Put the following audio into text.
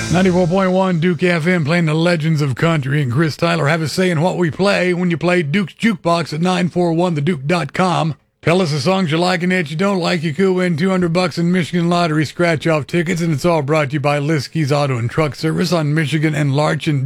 94.1 Duke FM playing the legends of country, and Chris Tyler have a say in what we play when you play Duke's Jukebox at 941theduke.com. Tell us the songs you like and that you don't like. You could win $200 in Michigan Lottery scratch-off tickets, and it's all brought to you by Liskey's Auto and Truck Service on Michigan and Larch and